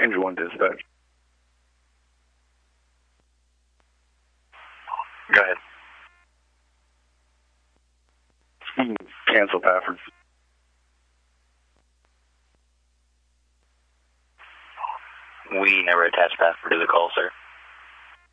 Angel 1 dispatch. Go ahead. Cancel Pafford. We never attached Pafford to the call, sir.